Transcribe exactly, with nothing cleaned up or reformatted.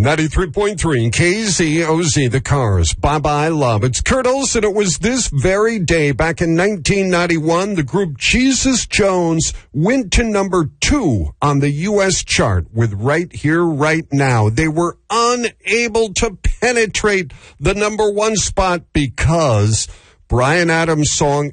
ninety-three point three K Z O Z, The Cars, Bye Bye Love. It's Kurt Olson. It was this very day, back in nineteen ninety-one, the group Jesus Jones went to number two on the U S chart with Right Here, Right Now. They were unable to penetrate the number one spot because Bryan Adams' song